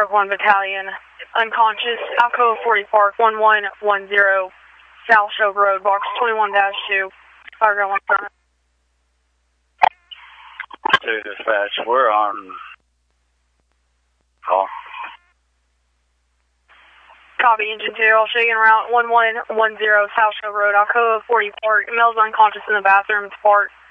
Park 1 Battalion, unconscious, Alcoa 40 Park, 1110, South Shope Road, box 21-2, Fire 1 front. 2 dispatch, we're on call. Copy, engine 2, I'll show you en route, 1110, South Shope Road, Alcoa 40 Park, male's unconscious in the bathroom, Park.